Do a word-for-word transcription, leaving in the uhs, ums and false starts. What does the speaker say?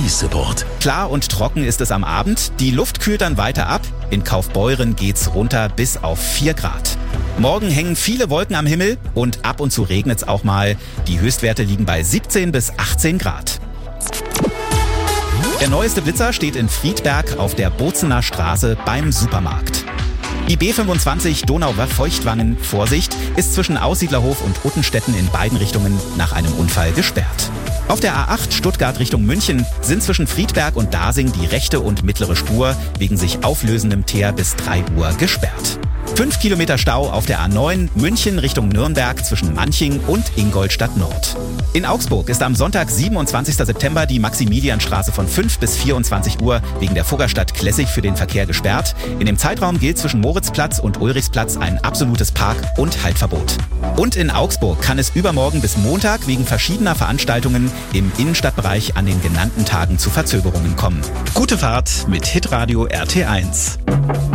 Support. Klar und trocken ist es am Abend. Die Luft kühlt dann weiter ab. In Kaufbeuren geht's runter bis auf vier Grad. Morgen hängen viele Wolken am Himmel und ab und zu regnet's auch mal. Die Höchstwerte liegen bei siebzehn bis achtzehn Grad. Der neueste Blitzer steht in Friedberg auf der Bozener Straße beim Supermarkt. Die B fünfundzwanzig Donau-Feuchtwangen, Vorsicht, ist zwischen Aussiedlerhof und Uttenstetten in beiden Richtungen nach einem Unfall gesperrt. Auf der A acht Stuttgart Richtung München sind zwischen Friedberg und Dasing die rechte und mittlere Spur wegen sich auflösendem Teer bis drei Uhr gesperrt. Fünf Kilometer Stau auf der A neun München Richtung Nürnberg zwischen Manching und Ingolstadt Nord. In Augsburg ist am Sonntag, siebenundzwanzigsten September, die Maximilianstraße von fünf bis vierundzwanzig Uhr wegen der Fuggerstadt Classic für den Verkehr gesperrt. In dem Zeitraum gilt zwischen Moritzplatz und Ulrichsplatz ein absolutes Park- und Haltverbot. Und in Augsburg kann es übermorgen bis Montag wegen verschiedener Veranstaltungen im Innenstadtbereich an den genannten Tagen zu Verzögerungen kommen. Gute Fahrt mit Hitradio R T eins.